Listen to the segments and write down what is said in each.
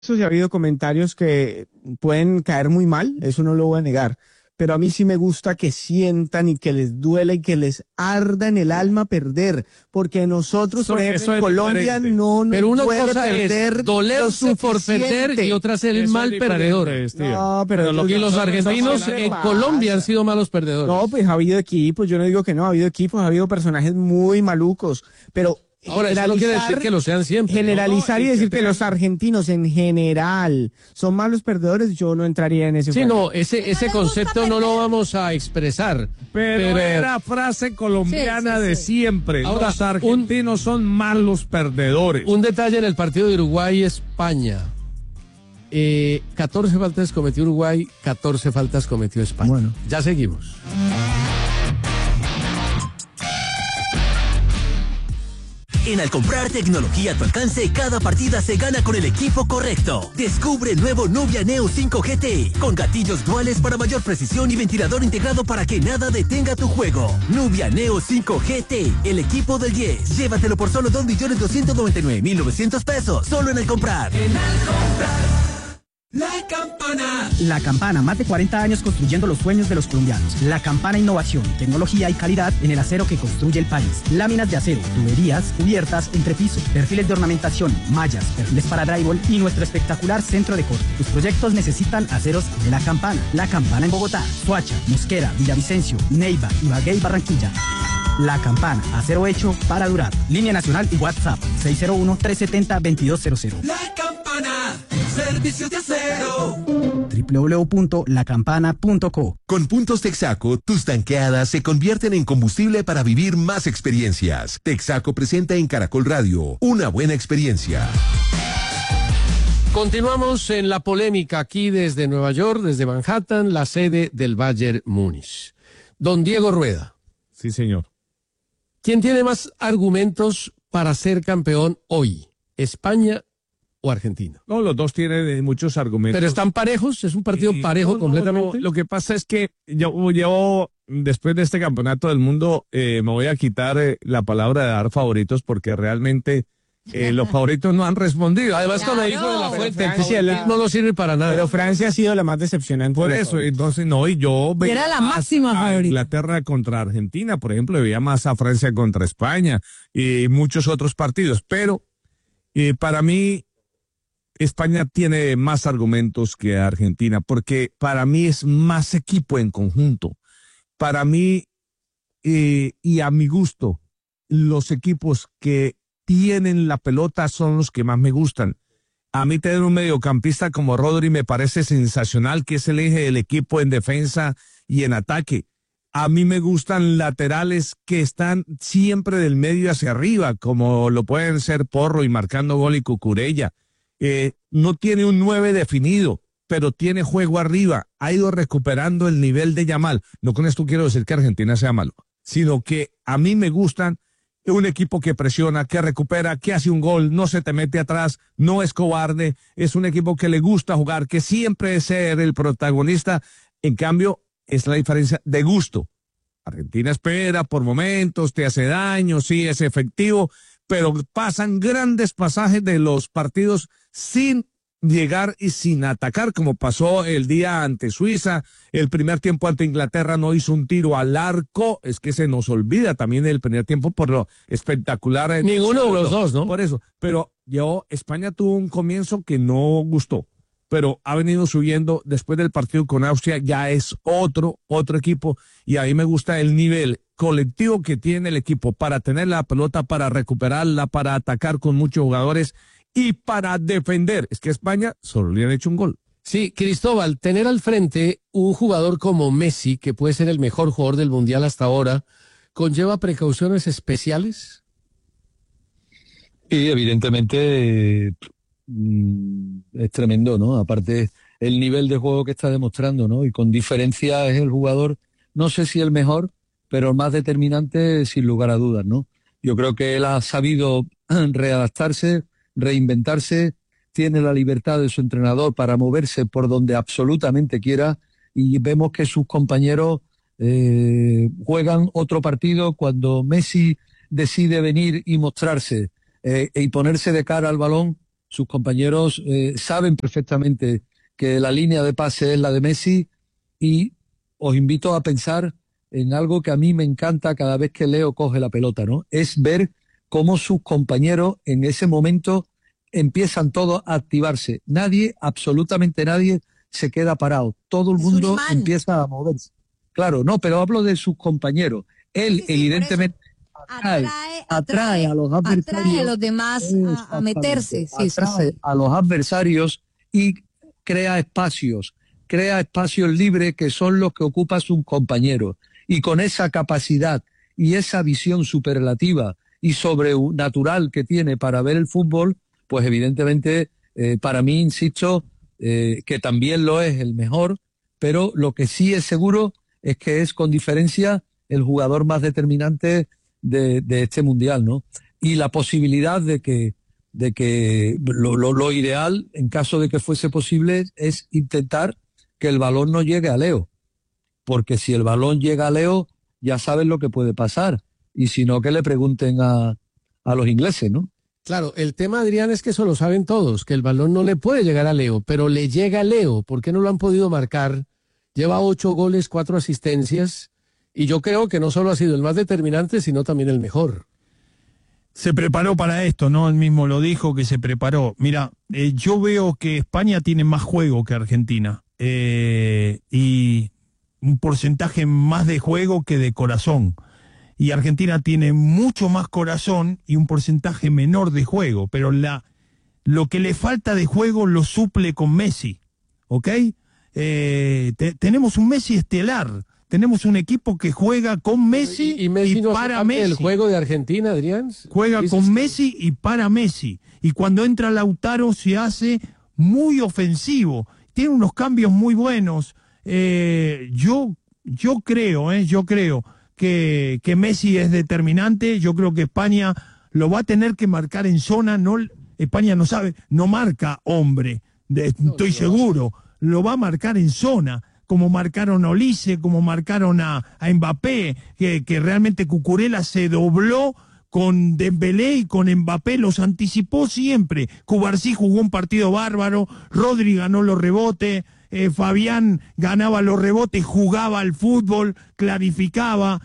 Eso sí ha habido comentarios que pueden caer muy mal, eso no lo voy a negar, pero a mí sí me gusta que sientan y que les duela y que les arda en el alma perder, porque nosotros, por ejemplo, Eso en es Colombia diferente. no nos Pero una duele cosa es perder lo dolerse por perder suficiente. y otra ser el Eso mal es diferente, perdedor. Steven. No, pero lo Y que los nosotros argentinos estamos en hablando- Colombia han sido malos perdedores. No, pues ha habido equipos, yo no digo que no, ha habido equipos, ha habido personajes muy malucos, pero Ahora, eso no quiere decir que lo sean siempre. generalizar No, y y decir que que los argentinos en general son malos perdedores, yo no entraría en ese Sí, juego. no, ese concepto no lo vamos a expresar. Pero era frase colombiana Sí, sí, de sí. siempre. Ahora, Los argentinos son malos perdedores. Un detalle en el partido de Uruguay-España. 14 faltas cometió Uruguay, 14 faltas cometió España. Bueno. Ya seguimos. En Al comprar tecnología a tu alcance, cada partida se gana con el equipo correcto. Descubre el nuevo Nubia Neo 5 GT, con gatillos duales para mayor precisión y ventilador integrado para que nada detenga tu juego. Nubia Neo 5 GT, el equipo del 10. Llévatelo por solo 2.299.900 pesos, solo en Al comprar. La Campana. La Campana, más de 40 años construyendo los sueños de los colombianos. La Campana, innovación, tecnología y calidad en el acero que construye el país. Láminas de acero, tuberías, cubiertas, entrepiso, perfiles de ornamentación, mallas, perfiles para drywall y nuestro espectacular centro de corte. Tus proyectos necesitan aceros de La Campana. La Campana en Bogotá, Soacha, Mosquera, Villavicencio, Neiva, Ibagué y Barranquilla. La Campana, acero hecho para durar. Línea nacional y WhatsApp 601-370-2200. La Campana. Servicios de acero. www.lacampana.co. Con puntos Texaco, tus tanqueadas se convierten en combustible para vivir más experiencias. Texaco presenta en Caracol Radio una buena experiencia. Continuamos en la polémica aquí desde Nueva York, desde Manhattan, la sede del Bayern Múnich. Don Diego Rueda. Sí, señor. ¿Quién tiene más argumentos para ser campeón hoy? ¿España o Argentina? No, los dos tienen muchos argumentos. ¿Pero están parejos? ¿Es un partido parejo completamente? Lo que pasa es que yo después de este campeonato del mundo, me voy a quitar la palabra de dar favoritos porque realmente los favoritos no han respondido. Además, con el hijo de la pero fuente, Francia, el favoritismo no sirve para nada. Pero Francia ha sido la más decepcionante. Por de eso, todos. entonces no, y yo veía Era la más máxima a favorita. Inglaterra contra Argentina, por ejemplo, veía más a Francia contra España y muchos otros partidos, pero para mí España tiene más argumentos que Argentina, porque para mí es más equipo en conjunto. Para mí, y a mi gusto, los equipos que tienen la pelota son los que más me gustan. A mí tener un mediocampista como Rodri me parece sensacional, que es el eje del equipo en defensa y en ataque. A mí me gustan laterales que están siempre del medio hacia arriba, como lo pueden ser Porro y marcando gol y Cucurella. No tiene un 9 definido, pero tiene juego arriba. Ha ido recuperando el nivel de Yamal. No con esto quiero decir que Argentina sea malo, sino que a mí me gustan un equipo que presiona, que recupera, que hace un gol, no se te mete atrás, no es cobarde, es un equipo que le gusta jugar, que siempre es ser el protagonista. En cambio, es la diferencia de gusto. Argentina espera por momentos, te hace daño, sí es efectivo, pero pasan grandes pasajes de los partidos sin llegar y sin atacar, como pasó el día ante Suiza. El primer tiempo ante Inglaterra no hizo un tiro al arco, es que se nos olvida también el primer tiempo por lo espectacular. Ninguno de los dos, ¿no? Por eso, pero España tuvo un comienzo que no gustó, pero ha venido subiendo después del partido con Austria, ya es otro equipo, y a mí me gusta el nivel colectivo que tiene el equipo para tener la pelota, para recuperarla, para atacar con muchos jugadores y para defender. Es que a España solo le han hecho un gol. Sí, Cristóbal, tener al frente un jugador como Messi, que puede ser el mejor jugador del Mundial hasta ahora, ¿conlleva precauciones especiales? Y evidentemente es tremendo, ¿no? Aparte, el nivel de juego que está demostrando, ¿no? Y con diferencia es el jugador, no sé si el mejor, pero el más determinante sin lugar a dudas, ¿no? Yo creo que él ha sabido readaptarse, reinventarse, tiene la libertad de su entrenador para moverse por donde absolutamente quiera, y vemos que sus compañeros juegan otro partido cuando Messi decide venir y mostrarse y ponerse de cara al balón. sus compañeros saben perfectamente que la línea de pase es la de Messi, y os invito a pensar en algo que a mí me encanta cada vez que Leo coge la pelota, ¿no? Es ver cómo sus compañeros en ese momento empiezan todos a activarse. Nadie, absolutamente nadie, se queda parado. Todo el mundo empieza a moverse. Claro, no, pero hablo de sus compañeros. Él, Sí, evidentemente, atrae a los adversarios. Atrae a los demás a meterse. Sí, atrae a los adversarios y crea espacios libres que son los que ocupa sus compañeros. Y con esa capacidad y esa visión superlativa y sobrenatural que tiene para ver el fútbol, pues evidentemente, para mí, insisto, que también lo es el mejor, pero lo que sí es seguro es que es con diferencia el jugador más determinante de este mundial, ¿no? Y la posibilidad de que lo ideal, en caso de que fuese posible, es intentar que el balón no llegue a Leo. Porque si el balón llega a Leo, ya saben lo que puede pasar. Y si no, que le pregunten a los ingleses, ¿no? Claro, el tema, Adrián, es que eso lo saben todos, que el balón no le puede llegar a Leo, pero le llega a Leo. ¿Por qué no lo han podido marcar? Lleva 8 goles, 4 asistencias, y yo creo que no solo ha sido el más determinante, sino también el mejor. Se preparó para esto, ¿no? Él mismo lo dijo, que se preparó. Mira, yo veo que España tiene más juego que Argentina, y un porcentaje más de juego que de corazón. Y Argentina tiene mucho más corazón y un porcentaje menor de juego, pero lo que le falta de juego lo suple con Messi, ¿ok? Tenemos un Messi estelar, tenemos un equipo que juega con Messi y Messi no para Messi. El juego de Argentina, Adrián. Juega con Messi y para Messi. Y cuando entra Lautaro se hace muy ofensivo, tiene unos cambios muy buenos. Yo creo que Messi es determinante. Yo creo que España lo va a tener que marcar en zona. No, España no sabe, no marca hombre, estoy seguro. Lo va a marcar en zona, como marcaron a Olise, como marcaron a Mbappé, que realmente Cucurella se dobló con Dembélé y con Mbappé, los anticipó siempre. Cubarsí jugó un partido bárbaro, Rodri ganó los rebotes, Fabián ganaba los rebotes, jugaba al fútbol, clarificaba.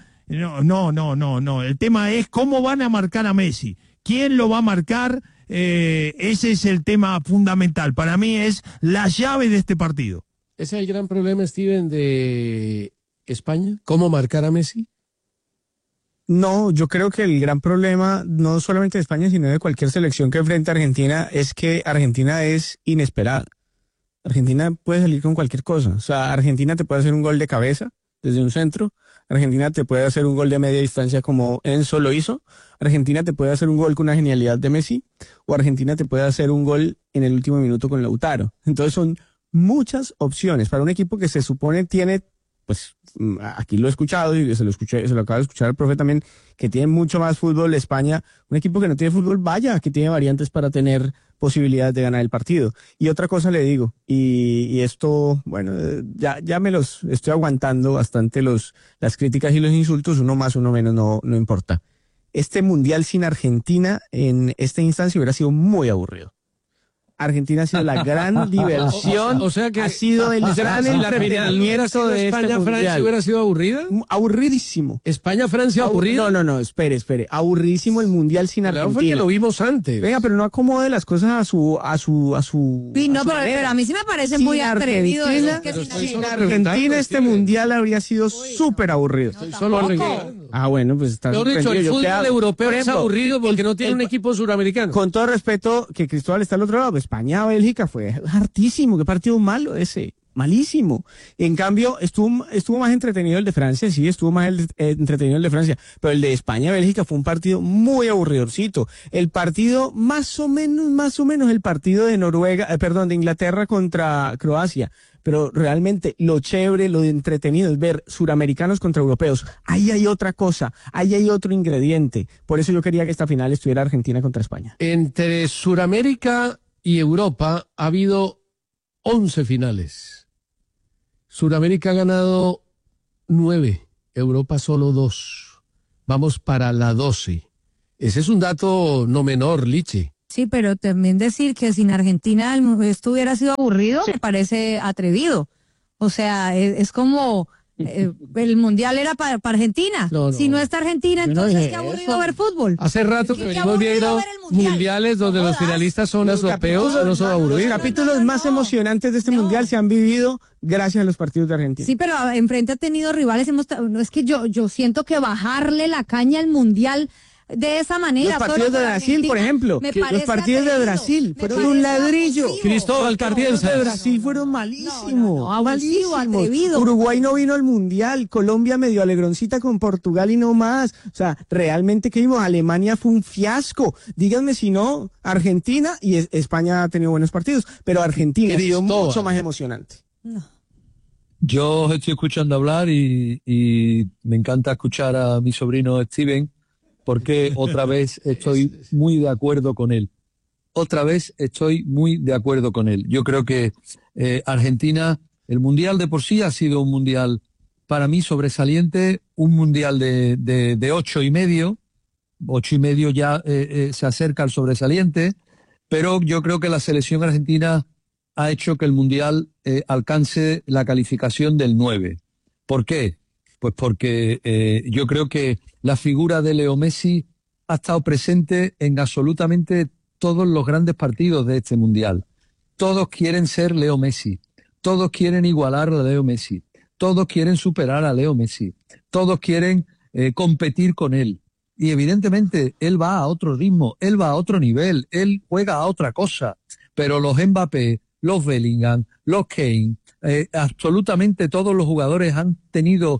No. El tema es cómo van a marcar a Messi. ¿Quién lo va a marcar? Ese es el tema fundamental. Para mí es la llave de este partido. ¿Ese es el gran problema, Steven, de España? ¿Cómo marcar a Messi? No, yo creo que el gran problema, no solamente de España, sino de cualquier selección que enfrente a Argentina, es que Argentina es inesperada. Argentina puede salir con cualquier cosa. O sea, Argentina te puede hacer un gol de cabeza desde un centro. Argentina te puede hacer un gol de media distancia como Enzo lo hizo. Argentina te puede hacer un gol con una genialidad de Messi. O Argentina te puede hacer un gol en el último minuto con Lautaro. Entonces son muchas opciones para un equipo que se supone tiene, pues aquí lo he escuchado y se lo acaba de escuchar el profe también, que tiene mucho más fútbol. España, un equipo que no tiene fútbol, vaya, que tiene variantes para tener posibilidades de ganar el partido. Y otra cosa le digo, y esto, bueno, ya me los estoy aguantando bastante las críticas y los insultos, uno más, uno menos, no importa. Este mundial sin Argentina en esta instancia hubiera sido muy aburrido. Argentina ha sido la gran diversión, o sea que ha sido el gran entretenimiento de este España-Francia mundial. hubiera sido aburrida. Aburridísimo. España-Francia aburrida. No, espere. Aburridísimo el mundial sin Claro, Argentina. fue que lo vimos antes. Venga, pero no acomode las cosas a su Sí, no, a su pero manera. a mí sí me parece Sin muy atrevido Argentina, decir que pero sin estoy Sin solo Argentina este mundial habría sido súper aburrido. Estoy solo arreglando. Ah, bueno, pues está Mejor dicho, el sorprendido. Yo fútbol quedaba- europeo por es ejemplo, aburrido porque no tiene un equipo suramericano. Con todo respeto, que Cristóbal está al otro lado, España-Bélgica fue hartísimo, qué partido malo ese, malísimo. En cambio, estuvo más entretenido el de Francia, sí, estuvo más entretenido el de Francia, pero el de España-Bélgica fue un partido muy aburridorcito. El partido, más o menos el partido de de Inglaterra contra Croacia. Pero realmente lo chévere, lo entretenido es ver suramericanos contra europeos. Ahí hay otra cosa, ahí hay otro ingrediente. Por eso yo quería que esta final estuviera Argentina contra España. Entre Suramérica y Europa ha habido 11 finales. Suramérica ha ganado 9, Europa solo 2. Vamos para la 12. Ese es un dato no menor, Lichi. Sí, pero también decir que sin Argentina esto hubiera sido aburrido me parece atrevido. O sea, es como el Mundial era para Argentina. No, no. Si no está Argentina, Yo no entonces dije qué aburrido eso. ver fútbol. Hace rato Qué que venimos aburrido viendo ver el mundiales donde los finalistas son Los europeos, capítulos- no son Los aburridos. capítulos más emocionantes de este mundial se han vivido gracias a los partidos de Argentina. Sí, pero enfrente ha tenido rivales. No, es que yo siento que bajarle la caña al Mundial de esa manera. Los partidos solo de por Brasil, Argentina, por ejemplo. me Los parece partidos de atrevido, Brasil me fueron parece un ladrillo. abusivo. Cristóbal Carpienza. Los de Brasil fueron malísimos. abusivo, malísimos. atrevido. Uruguay no vino al mundial. Colombia medio alegroncita con Portugal y no más. O sea, realmente que vimos. Alemania fue un fiasco. Díganme si no, Argentina y España ha tenido buenos partidos, pero Argentina ha sido Cristóbal. mucho más emocionante. Yo os estoy escuchando hablar y me encanta escuchar a mi sobrino Steven porque otra vez estoy muy de acuerdo con él. Otra vez estoy muy de acuerdo con él. Yo creo que Argentina, el Mundial de por sí ha sido un Mundial para mí sobresaliente, un Mundial de 8,5. 8,5 ya se acerca al sobresaliente, pero yo creo que la selección argentina ha hecho que el Mundial alcance la calificación del 9. ¿Por qué? Pues porque yo creo que la figura de Leo Messi ha estado presente en absolutamente todos los grandes partidos de este Mundial. Todos quieren ser Leo Messi, todos quieren igualar a Leo Messi, todos quieren superar a Leo Messi, todos quieren competir con él. Y evidentemente él va a otro ritmo, él va a otro nivel, él juega a otra cosa, pero los Mbappé, los Bellingham, los Kane, absolutamente todos los jugadores han tenido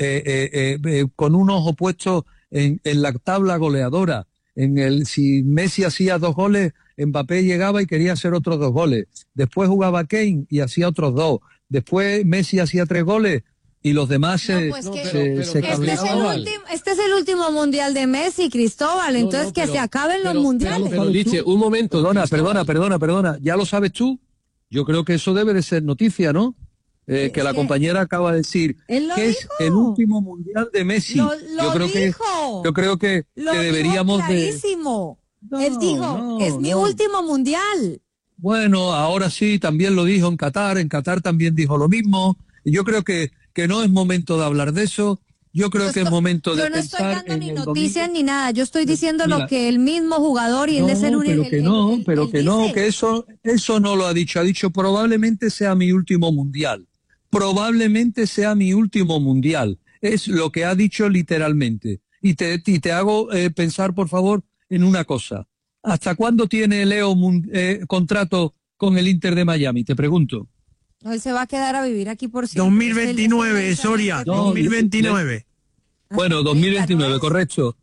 con un ojo puesto en la tabla goleadora. Si Messi hacía 2 goles, Mbappé llegaba y quería hacer otros 2 goles. Después jugaba Kane y hacía otros 2. Después Messi hacía 3 goles y los demás se cabreaban. Este es el último Mundial de Messi, Cristóbal, entonces que se acaben los mundiales. Pero Liche, un momento. Perdona. ¿Ya lo sabes tú? Yo creo que eso debe de ser noticia, ¿no? Que la compañera acaba de decir él lo que dijo. es el último Mundial de Messi. Lo Yo creo que deberíamos dijo clarísimo. Él dijo, es mi último Mundial. Bueno, ahora sí, también lo dijo en Qatar también dijo lo mismo. Y yo creo que no es momento de hablar de eso. Yo creo que es momento de Yo no estoy pensar dando ni en el noticias domingo. ni nada. Yo estoy diciendo lo Mira, que el mismo jugador y él es el único. que eso no lo ha dicho. Ha dicho probablemente sea mi último mundial. Probablemente sea mi último mundial. Es lo que ha dicho literalmente. Y te hago pensar, por favor, en una cosa. ¿Hasta cuándo tiene Leo contrato con el Inter de Miami? Te pregunto. Él se va a quedar a vivir aquí por siempre. 2029, Soria, No, 2029. Bueno, 2029, correcto.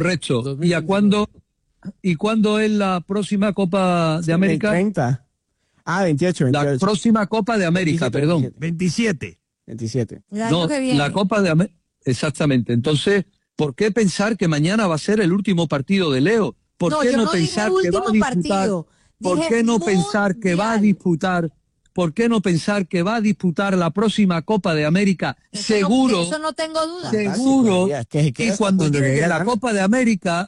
2029. ¿Y cuándo es la próxima Copa de América? 30. 28. La próxima Copa de América, 27, perdón. 27. 27. El año que viene. La Copa de América. Exactamente. Entonces, ¿por qué pensar que mañana va a ser el último partido de Leo? ¿Por qué yo no no dije pensar que va a último disputar? partido. ¿Por Dije qué no pensar que va a mundial. disputar? ¿Por qué no pensar que va a disputar la próxima Copa de América? Seguro. Eso no tengo duda. Seguro. Que Y cuando llegue la Copa de América,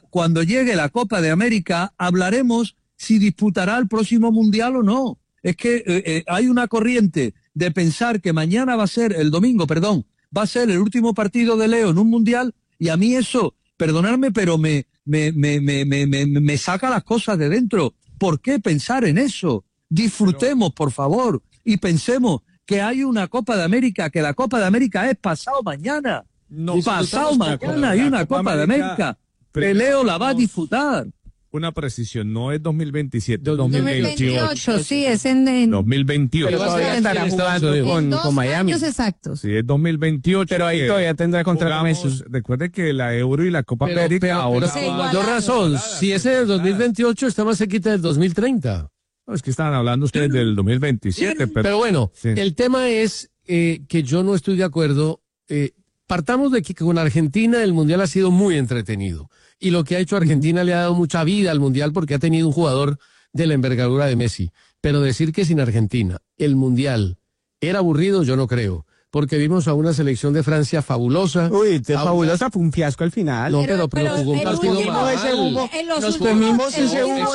hablaremos si disputará el próximo Mundial o no. Es que hay una corriente de pensar que mañana va a ser el último partido de Leo en un Mundial, y a mí eso, perdonadme, pero me saca las cosas de dentro. ¿Por qué pensar en eso? Disfrutemos, por favor, y pensemos que hay una Copa de América, que la Copa de América es pasado mañana. Pasado mañana hay una Copa de América. Que Leo la va a disfrutar. Una precisión, no es 2027, es 2028, sí, es en 2028. Pero todavía estará jugando en con Miami. años exactos. Sí, es 2028. Pero ahí todavía tendrá contrato Messi. Recuerde que la Euro y la Copa América ahora Se con igualaron. mayor razón, si ese es el 2028, está más cerquita del 2030. No, es que estaban hablando ustedes del 2027, Pero bueno, sí. el tema es que yo no estoy de acuerdo. Partamos de que con Argentina el Mundial ha sido muy entretenido. Y lo que ha hecho Argentina le ha dado mucha vida al Mundial porque ha tenido un jugador de la envergadura de Messi. Pero decir que sin Argentina el Mundial era aburrido, yo no creo. porque vimos a una selección de Francia fabulosa. Uy, fabulosa, fue un fiasco al final. No, pero jugó un partido mal. Nos comimos ese humo.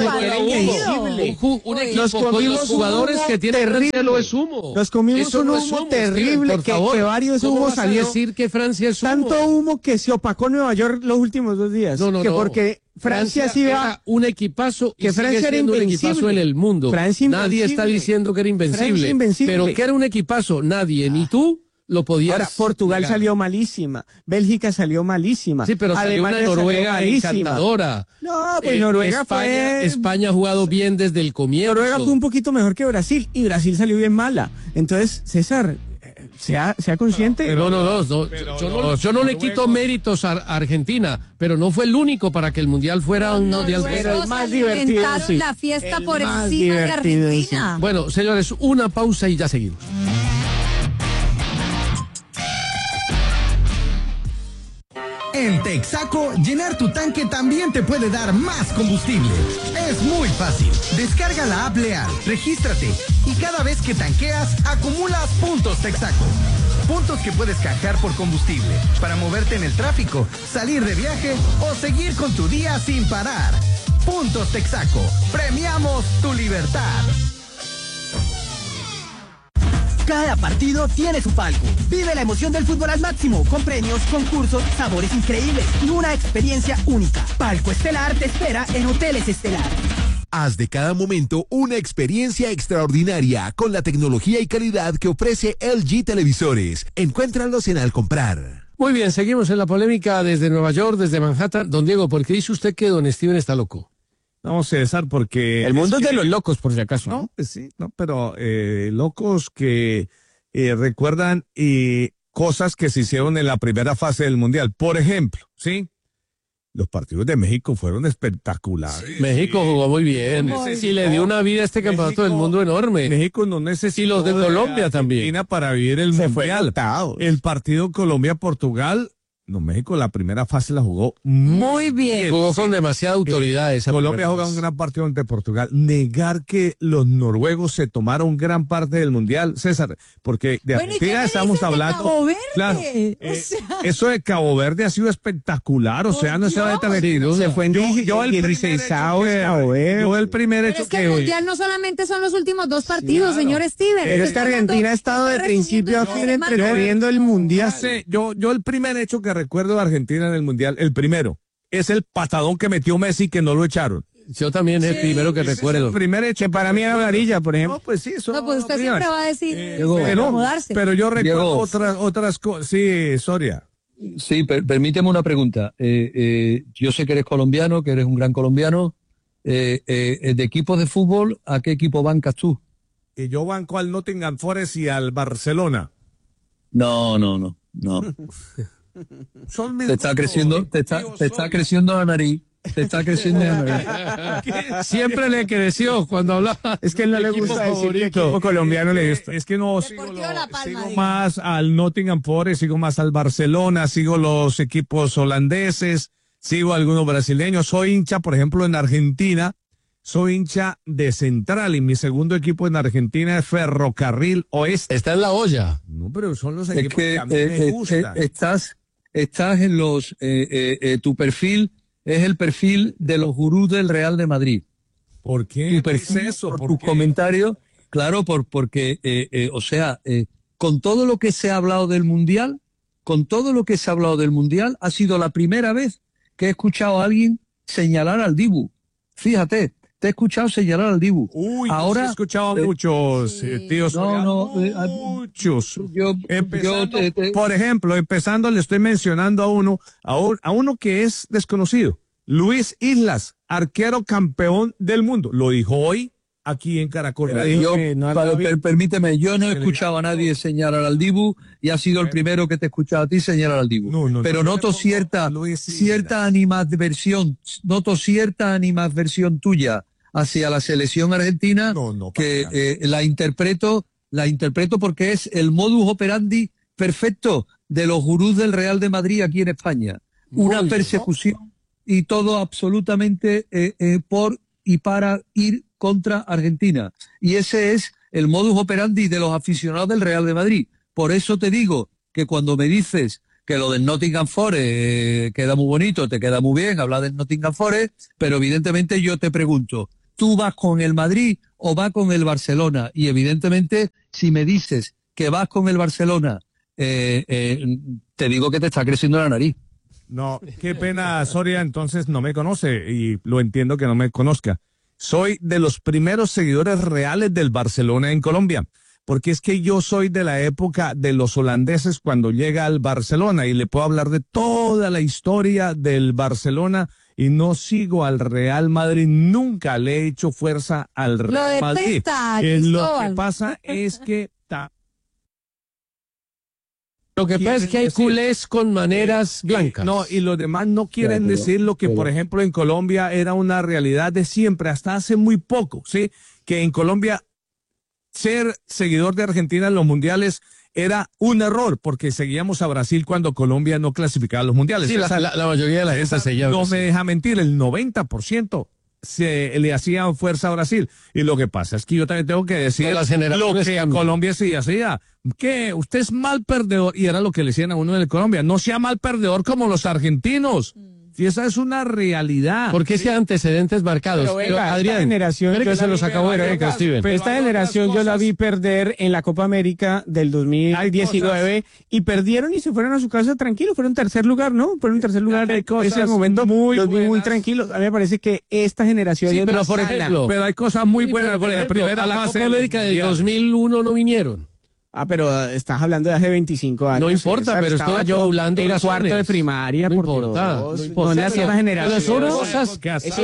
Nos comimos los jugadores que tienen Francia no es humo. Nos comimos un humo terrible, que varios humos salieron. Decir que Francia es humo? Tanto humo que se opacó Nueva York los últimos 2 días. No. Porque Francia sí era un equipazo, que Francia era un equipazo en el mundo. Nadie está diciendo que era invencible. Pero que era un equipazo, nadie, ni tú lo podías. Ahora, Portugal salió malísima, Bélgica salió malísima. Sí, pero salió una Noruega encantadora. No, pues Noruega España ha jugado bien desde el comienzo. Noruega fue un poquito mejor que Brasil y Brasil salió bien mala. Entonces, César, sea consciente. Yo no le quito méritos a Argentina, pero no fue el único para que el Mundial fuera un Mundial. Pero el más divertido. Sí. La fiesta por encima de Argentina. Sí. Bueno, señores, una pausa y ya seguimos. En Texaco, llenar tu tanque también te puede dar más combustible. Es muy fácil. Descarga la app Leal, regístrate y cada vez que tanqueas, acumulas puntos Texaco. Puntos que puedes canjear por combustible, para moverte en el tráfico, salir de viaje o seguir con tu día sin parar. Puntos Texaco. Premiamos tu libertad. Cada partido tiene su palco. Vive la emoción del fútbol al máximo, con premios, concursos, sabores increíbles y una experiencia única. Palco Estelar te espera en Hoteles Estelar. Haz de cada momento una experiencia extraordinaria con la tecnología y calidad que ofrece LG Televisores. Encuéntralos en Al Comprar. Muy bien, seguimos en la polémica desde Nueva York, desde Manhattan. Don Diego, ¿por qué dice usted que don Steven está loco? No, César, porque... El mundo es de los locos, por si acaso. No, pues sí, no, pero locos que recuerdan cosas que se hicieron en la primera fase del Mundial. Por ejemplo, ¿sí? Los partidos de México fueron espectaculares. Sí, México jugó muy bien. Sí, le dio una vida a este campeonato del mundo enorme. México no necesita... Y los de Colombia también. Para vivir el Mundial. El partido Colombia-Portugal... No, México la primera fase la jugó muy bien. Jugó con demasiada autoridad. Colombia ha jugado un gran partido ante Portugal. Negar que los noruegos se tomaron gran parte del Mundial, César, porque de Argentina estamos hablando. Cabo Verde? Claro, eso de Cabo Verde ha sido espectacular, o sea, no se va a detener. Se fue en yo el primer hecho es que el Mundial no solamente son los últimos 2 partidos, señor Steven. Pero es que Argentina ha estado de principio a fin entreteniendo el Mundial. Yo el primer hecho que recuerdo de Argentina en el Mundial, el primero, es el patadón que metió Messi que no lo echaron. Yo también es el primero que recuerdo. El primer hecho, que para mí era amarilla, por ejemplo. No, pues sí, eso. No, pues usted siempre va a decir pero yo recuerdo otras cosas. Sí, Soria. Sí, permíteme una pregunta. Yo sé que eres colombiano, que eres un gran colombiano. De equipos de fútbol, ¿a qué equipo bancas tú? Yo banco al Nottingham Forest y al Barcelona. No. Te está creciendo la nariz. Te está creciendo la nariz. Siempre le creció cuando hablaba. Es que él no le gusta decir que equipo colombiano le gusta. Es que no, sigo más al Nottingham Forest, sigo más al Barcelona, sigo los equipos holandeses, sigo algunos brasileños. Soy hincha, por ejemplo, en Argentina, soy hincha de Central y mi segundo equipo en Argentina es Ferrocarril Oeste. Está en la olla. No, pero son los equipos que a mí me gustan. Estás en los... tu perfil es el perfil de los gurús del Real de Madrid. ¿Por qué? Tu perfil, por tus comentarios, claro, porque, con todo lo que se ha hablado del Mundial, ha sido la primera vez que he escuchado a alguien señalar al Dibu. Fíjate, te he escuchado señalar al Dibu. Uy, ahora he escuchado a muchos tíos. Muchos. Por ejemplo, empezando, le estoy mencionando a uno que es desconocido. Luis Islas, arquero campeón del mundo. Lo dijo hoy aquí en Caracol. Permíteme, yo no he escuchado a nadie señalar al Dibu y ha sido el primero que te he escuchado a ti señalar al Dibu. Pero noto cierta animadversión tuya hacia la selección argentina, que la interpreto porque es el modus operandi perfecto de los gurús del Real de Madrid aquí en España. Una persecución y todo absolutamente por y para ir contra Argentina. Y ese es el modus operandi de los aficionados del Real de Madrid. Por eso te digo que cuando me dices que lo del Nottingham Forest queda muy bonito, te queda muy bien hablar del Nottingham Forest, pero evidentemente yo te pregunto, ¿tú vas con el Madrid o vas con el Barcelona? Y evidentemente, si me dices que vas con el Barcelona, te digo que te está creciendo la nariz. No, qué pena, Soria, entonces no me conoce y lo entiendo que no me conozca. Soy de los primeros seguidores reales del Barcelona en Colombia, porque es que yo soy de la época de los holandeses cuando llega al Barcelona y le puedo hablar de toda la historia del Barcelona y no sigo al Real Madrid, nunca le he hecho fuerza al Real Madrid. Lo que pasa es que... Lo que pasa es que hay culés con maneras blancas. No, y los demás no quieren decir lo que, por ejemplo, en Colombia era una realidad de siempre, hasta hace muy poco, ¿sí? Que en Colombia ser seguidor de Argentina en los mundiales era un error, porque seguíamos a Brasil cuando Colombia no clasificaba a los mundiales. Sí, la mayoría de la gente seguía. No me deja mentir, el 90% se le hacía fuerza a Brasil. Y lo que pasa es que yo también tengo que decir lo que en Colombia sí hacía. Que usted es mal perdedor, y era lo que le decían a uno en Colombia, no sea mal perdedor como los argentinos. Y esa es una realidad. Porque es que hay antecedentes marcados. Pero Adrián, generación, que se los acabó de Steven. Esta generación yo la vi perder en la Copa América del 2019 y perdieron y se fueron a su casa tranquilos. Fueron tercer lugar, ¿no? Fueron en tercer lugar. Ese momento los vi muy tranquilos. A mí me parece que esta generación es pero más por sana. ejemplo, pero hay cosas muy buenas. Por ejemplo, Primera a la fase Copa América del 2001 no vinieron. Ah, pero estás hablando de hace 25 años. No importa, pero estaba estoy hablando en cuarto de primaria. No por importa, Dios. no importa. No le hacía la generación. Pero son cosas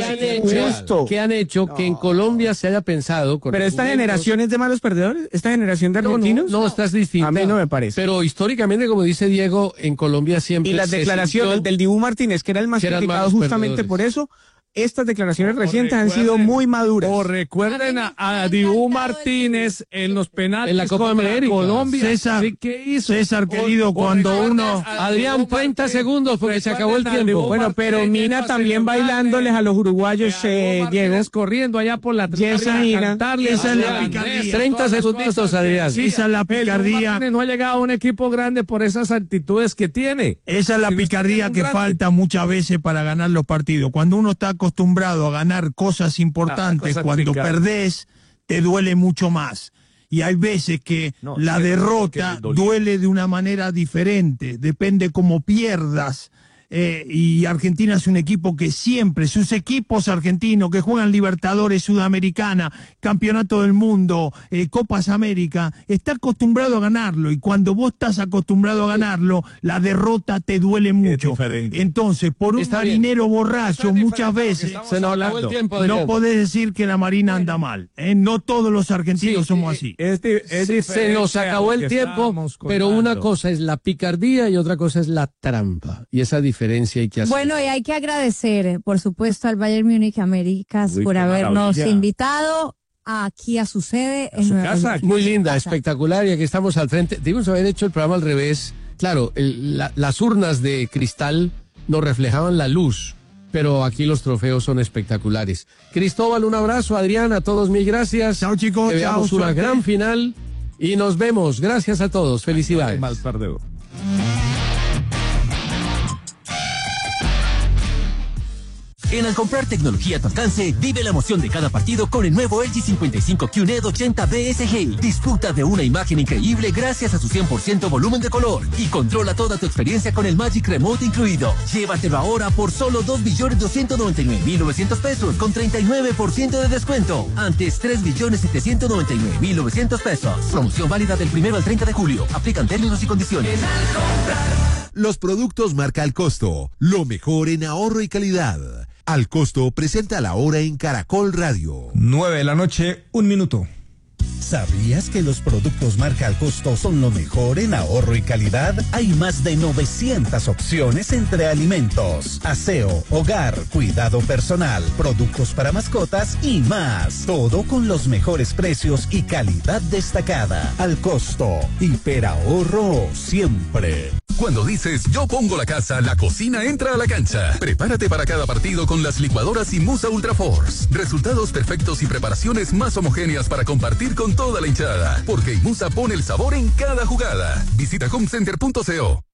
que han hecho que en Colombia se haya pensado. Pero esta generación es de malos perdedores, esta generación de argentinos. No, estás distinta. A mí no me parece. Pero históricamente, como dice Diego, en Colombia siempre. Y las declaraciones del Dibu Martínez, que era el más criticado justamente por eso. Estas declaraciones recientes han sido muy maduras. O recuerden a Dibu Martínez en los penales en la Copa América. Colombia. César, querido, cuando uno... Adrián, 30 segundos porque se acabó el tiempo. Bueno, pero Mina también bailándoles a los uruguayos, Diego. Corriendo allá por la esa es la picardía. 30 segundos, Adrián. Sí, esa es la picardía. No ha llegado a un equipo grande por esas actitudes que tiene. Esa es la picardía que falta muchas veces para ganar los partidos. Cuando uno está acostumbrado a ganar cosas importantes, cuando perdés, te duele mucho más. Y hay veces que la derrota duele de una manera diferente, depende cómo pierdas. Y Argentina es un equipo que siempre, sus equipos argentinos que juegan Libertadores, Sudamericana, Campeonato del Mundo, Copas América, está acostumbrado a ganarlo, y cuando vos estás acostumbrado a ganarlo, la derrota te duele mucho. Entonces, por un marinero borracho, muchas veces no podés decir que la Marina anda mal. No todos los argentinos somos así. Se nos acabó el tiempo, pero una cosa es la picardía y otra cosa es la trampa. Y esa diferencia hay que hacer. Bueno, y hay que agradecer, por supuesto, al Bayern Múnich Américas por habernos invitado aquí a su sede en Nueva York. Muy linda, espectacular, y aquí estamos al frente. Debimos haber hecho el programa al revés. Claro, las urnas de cristal nos reflejaban la luz, pero aquí los trofeos son espectaculares. Cristóbal, un abrazo. Adrián, a todos mil gracias. Chao, chicos. Que veamos una gran final y nos vemos. Gracias a todos. Felicidades. Mal perdedor. En al comprar tecnología a tu alcance, vive la emoción de cada partido con el nuevo LG 55 QNED 80 BSG. Disfruta de una imagen increíble gracias a su 100% volumen de color y controla toda tu experiencia con el Magic Remote incluido. Llévatelo ahora por solo 2.299.900 pesos con 39% de descuento. Antes 3.799.900 pesos. Promoción válida del 1 al 30 de julio. Aplican términos y condiciones. Los productos marca Al Costo, lo mejor en ahorro y calidad. Al Costo presenta la hora en Caracol Radio. 9:00 p.m. ¿Sabías que los productos marca Al Costo son lo mejor en ahorro y calidad? Hay más de 900 opciones entre alimentos, aseo, hogar, cuidado personal, productos para mascotas y más. Todo con los mejores precios y calidad destacada. Al Costo, hiperahorro siempre. Cuando dices yo pongo la casa, la cocina entra a la cancha. Prepárate para cada partido con las licuadoras Imusa Ultra Force. Resultados perfectos y preparaciones más homogéneas para compartir con toda la hinchada. Porque Imusa pone el sabor en cada jugada. Visita homecenter.co.